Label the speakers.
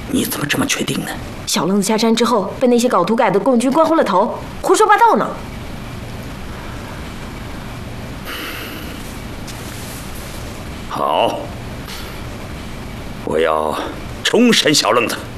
Speaker 1: 你怎么这么确定呢？
Speaker 2: 小愣子下山之后，被那些搞土改的共军关昏了头，胡说八道呢。
Speaker 1: 好，我要重审小愣子。